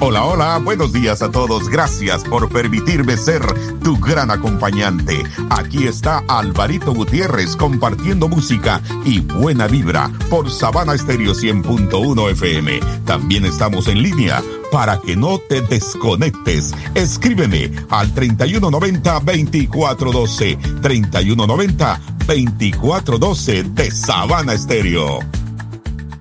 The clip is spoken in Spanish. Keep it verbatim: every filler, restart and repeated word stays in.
Hola, hola, buenos días a todos. Gracias por permitirme ser tu gran acompañante. Aquí está Alvarito Gutiérrez compartiendo música y buena vibra por Sabana Estéreo cien punto uno F M. También estamos en línea para que no te desconectes. Escríbeme al treinta y uno noventa, veinticuatro doce, treinta y uno noventa, veinticuatro doce de Sabana Estéreo.